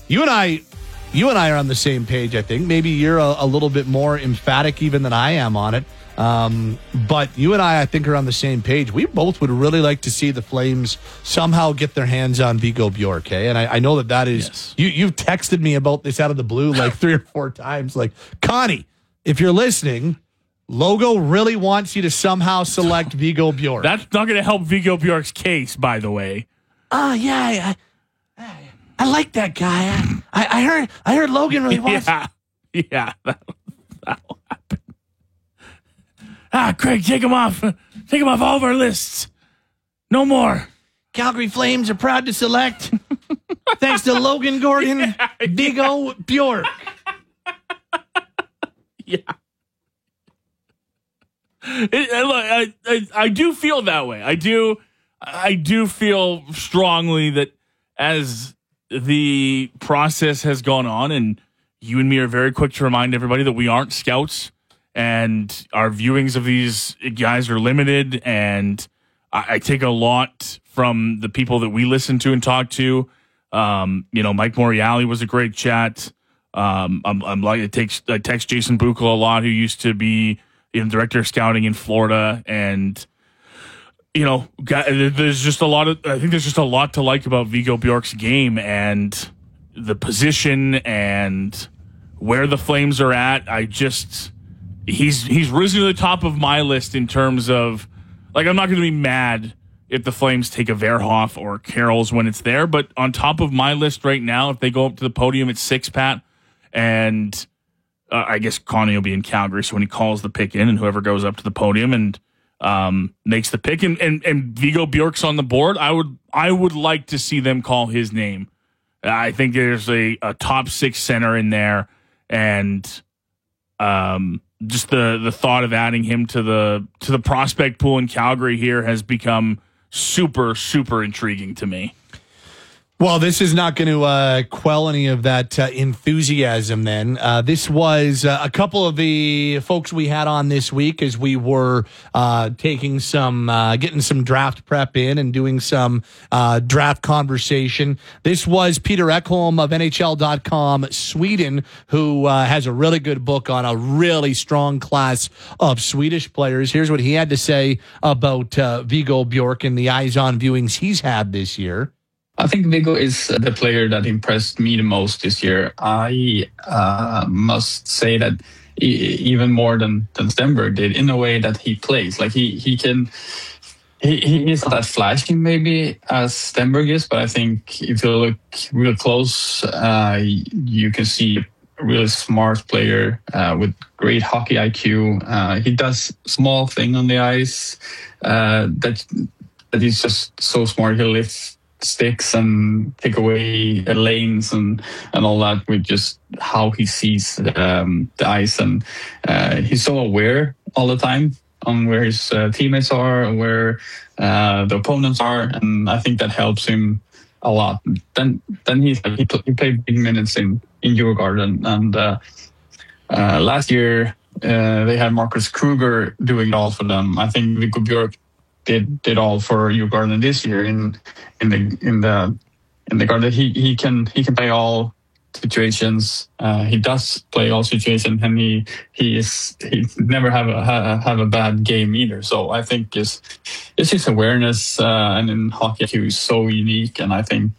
You and I are on the same page, I think. Maybe you're a little bit more emphatic even than I am on it. But you and I think, are on the same page. We both would really like to see the Flames somehow get their hands on Viggo Bjork, eh? And I know that is... Yes. You've texted me about this out of the blue like 3 or 4 times. Like, Connie, if you're listening, Logo really wants you to somehow select Viggo Bjork. That's not going to help Viggo Bjork's case, by the way. Yeah, I like that guy. I heard Logan really wants... Yeah, that'll happen. Craig, take him off. Take him off all of our lists. No more. Calgary Flames are proud to select, thanks to Logan Gordon, Viggo Bjork. Yeah. I do feel that way. I do feel strongly that as the process has gone on, and you and me are very quick to remind everybody that we aren't scouts, and our viewings of these guys are limited, and I take a lot from the people that we listen to and talk to. Mike Moriali was a great chat. I text Jason Buchel a lot, who used to be director of scouting in Florida, and there's just a lot to like about Viggo Bjork's game and the position and where the Flames are at. He's risen to the top of my list in terms of, like, I'm not going to be mad if the Flames take a Verhoff or Carroll's when it's there, but on top of my list right now, if they go up to the podium at 6, Pat, and I guess Connie will be in Calgary, so when he calls the pick in, and whoever goes up to the podium and makes the pick, and Viggo Bjork's on the board, I would like to see them call his name. I think there's a top 6 center in there, and just the thought of adding him to the prospect pool in Calgary here has become super, super intriguing to me. Well, this is not going to quell any of that enthusiasm then. This was a couple of the folks we had on this week as we were getting some draft prep in and doing some draft conversation. This was Peter Ekholm of NHL.com Sweden, who has a really good book on a really strong class of Swedish players. Here's what he had to say about Viggo Bjork and the eyes-on viewings he's had this year. I think Viggo is the player that impressed me the most this year. I must say that even more than Stenberg did, in a way that he plays. Like he is not that flashy maybe as Stenberg is, but I think if you look real close, you can see a really smart player with great hockey IQ. He does small thing on the ice that he's just so smart. He'll lift sticks and take away lanes and all that with just how he sees the ice, and he's so aware all the time on where his teammates are and where the opponents are, and I think that helps him a lot. Then he played big minutes in Djurgården, and last year they had Marcus Kruger doing it all for them. I think Viggo Bjork did all for Djurgården this year in the Garden. He can play all situations. He does play all situations, and he never have a bad game either. So I think it's his awareness and in hockey he is so unique, and I think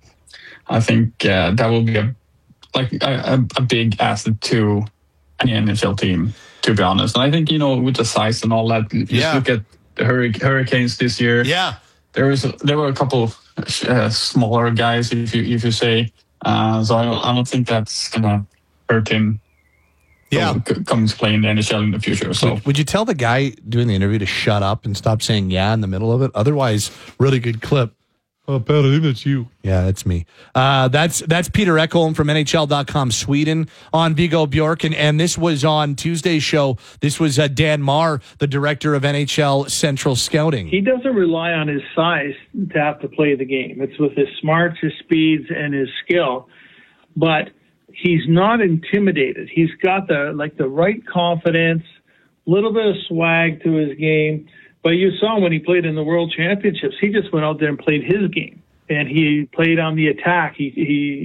that will be a big asset to any NHL team, to be honest. And I think with the size and all that, just look at the Hurricanes this year. Yeah, there were a couple smaller guys, if you say. So I don't think that's gonna hurt him. Yeah, coming to play in the NHL in the future. So would you tell the guy doing the interview to shut up and stop saying "yeah" in the middle of it? Otherwise, really good clip. Oh, Pat, I think that's you. Yeah, that's me. That's Peter Ekholm from NHL.com Sweden on Viggo Bjork. And this was on Tuesday's show. This was Dan Marr, the director of NHL Central Scouting. He doesn't rely on his size to have to play the game. It's with his smarts, his speeds, and his skill. But he's not intimidated. He's got the right confidence, a little bit of swag to his game. But you saw when he played in the World Championships, he just went out there and played his game, and he played on the attack. He